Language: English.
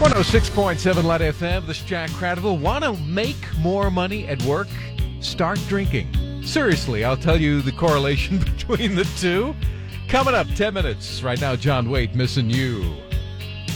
106.7 Light FM. This is Jack Cradiville. Want to make more money at work? Start drinking. Seriously, I'll tell you the correlation between the two. Coming up, 10 minutes. Right now, John Waite, Missing You.